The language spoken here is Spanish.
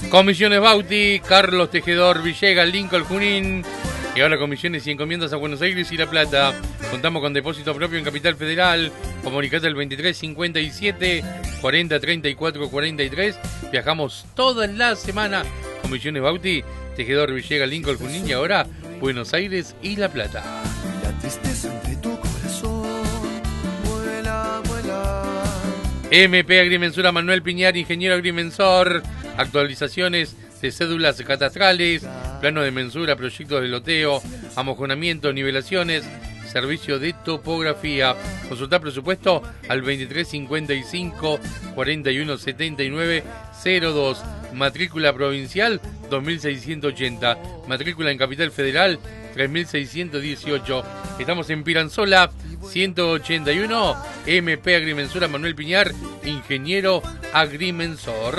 Comisiones Bauti, Carlos Tejedor, Villegas, Lincoln, Junín. Y ahora comisiones y encomiendas a Buenos Aires y La Plata. Contamos con depósito propio en Capital Federal. Comunicate al 23 57 40 34 43. Viajamos toda la semana. Comisiones Bauti, Tejedor, Villegas, Lincoln, Junín. Y ahora Buenos Aires y La Plata. La tristeza entre tu corazón vuela, vuela. MP Agrimensura Manuel Piñar, ingeniero agrimensor. Actualizaciones de cédulas catastrales, plano de mensura, proyectos de loteo, amojonamiento, nivelaciones, servicio de topografía. Consultar presupuesto al 23 55 41 79 02. Matrícula provincial 2680. Matrícula en Capital Federal 3618. Estamos en Piranzola 181. MP Agrimensura Manuel Piñar, ingeniero agrimensor.